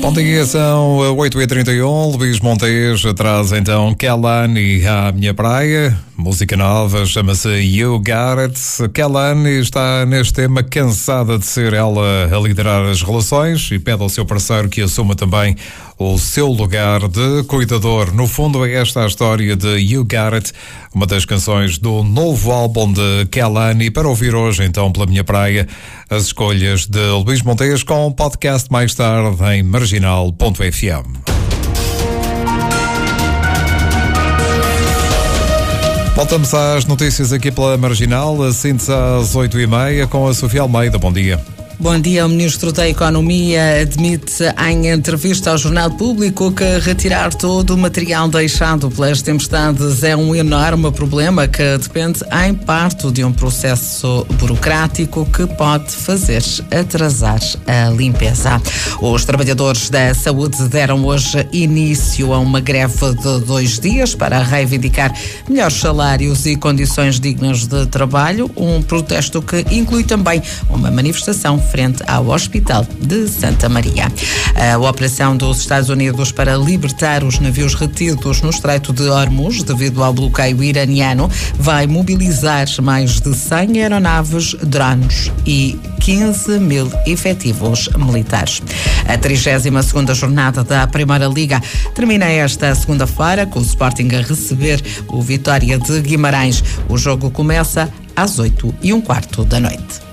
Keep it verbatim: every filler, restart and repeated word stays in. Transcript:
Bom dia, são oito e trinta e um. Luís Montes traz então Kehlani à minha praia. Música nova, chama-se You Got It. Kehlani está neste tema cansada de ser ela a liderar as relações e pede ao seu parceiro que assuma também o seu lugar de cuidador. No fundo, é esta a história de You Got It, uma das canções do novo álbum de Kehlani. Para ouvir hoje, então, pela minha praia, as escolhas de Luís Montes com um podcast mais tarde em marginal ponto f m. Voltamos às notícias aqui pela Marginal, assim às oito e meia, com a Sofia Almeida. Bom dia. Bom dia. O Ministro da Economia admite em entrevista ao Jornal Público que retirar todo o material deixado pelas tempestades é um enorme problema que depende em parte de um processo burocrático que pode fazer atrasar a limpeza. Os trabalhadores da saúde deram hoje início a uma greve de dois dias para reivindicar melhores salários e condições dignas de trabalho, um protesto que inclui também uma manifestação frente ao Hospital de Santa Maria. A operação dos Estados Unidos para libertar os navios retidos no Estreito de Hormuz devido ao bloqueio iraniano vai mobilizar mais de cem aeronaves, drones e quinze mil efetivos militares. A trigésima segunda jornada da Primeira Liga termina esta segunda-feira com o Sporting a receber o Vitória de Guimarães. O jogo começa às oito e um quarto da noite.